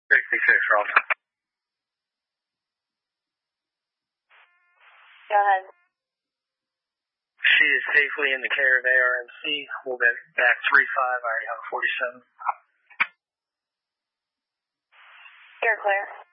366, Ross. Go ahead. She is safely in the care of ARMC. We'll be back 3-5. I already have a 47. You're clear.